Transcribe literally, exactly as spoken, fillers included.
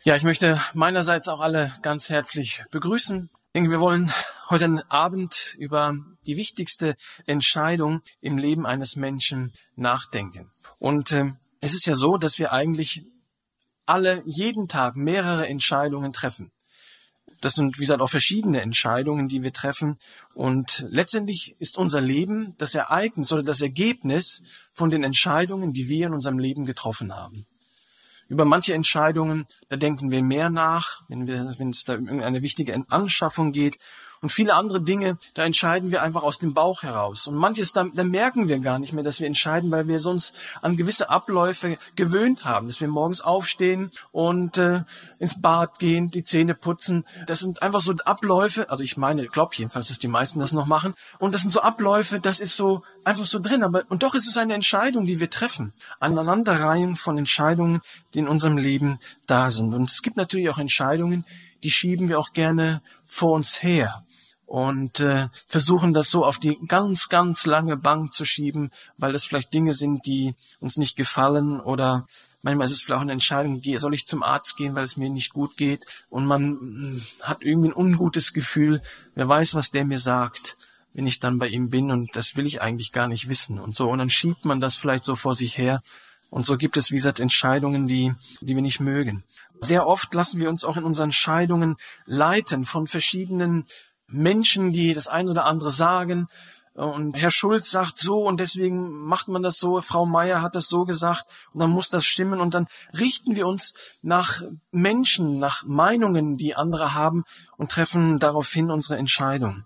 Ja, ich möchte meinerseits auch alle ganz herzlich begrüßen. Ich denke, wir wollen heute Abend über die wichtigste Entscheidung im Leben eines Menschen nachdenken. Und äh, es ist ja so, dass wir eigentlich alle jeden Tag mehrere Entscheidungen treffen. Das sind, wie gesagt, auch verschiedene Entscheidungen, die wir treffen. Und letztendlich ist unser Leben das Ereignis oder das Ergebnis von den Entscheidungen, die wir in unserem Leben getroffen haben. Über manche Entscheidungen, da denken wir mehr nach, wenn wir, wenn es da um irgendeine wichtige Anschaffung geht. Und viele andere Dinge, da entscheiden wir einfach aus dem Bauch heraus. Und manches, da, da merken wir gar nicht mehr, dass wir entscheiden, weil wir sonst an gewisse Abläufe gewöhnt haben. Dass wir morgens aufstehen und äh, ins Bad gehen, die Zähne putzen. Das sind einfach so Abläufe, also ich meine, ich glaube jedenfalls, dass die meisten das noch machen. Und das sind so Abläufe, das ist so einfach so drin. Aber und doch ist es eine Entscheidung, die wir treffen. Eine Aneinanderreihung von Entscheidungen, die in unserem Leben da sind. Und es gibt natürlich auch Entscheidungen, die schieben wir auch gerne vor uns her und äh, versuchen das so auf die ganz, ganz lange Bank zu schieben, weil das vielleicht Dinge sind, die uns nicht gefallen, oder manchmal ist es vielleicht auch eine Entscheidung, soll ich zum Arzt gehen, weil es mir nicht gut geht, und man mh, hat irgendwie ein ungutes Gefühl, wer weiß, was der mir sagt, wenn ich dann bei ihm bin, und das will ich eigentlich gar nicht wissen und so, und dann schiebt man das vielleicht so vor sich her. Und so gibt es, wie gesagt, Entscheidungen, die, die wir nicht mögen. Sehr oft lassen wir uns auch in unseren Entscheidungen leiten von verschiedenen Menschen, die das ein oder andere sagen. Und Herr Schulz sagt so und deswegen macht man das so. Frau Meier hat das so gesagt und dann muss das stimmen. Und dann richten wir uns nach Menschen, nach Meinungen, die andere haben, und treffen daraufhin unsere Entscheidung.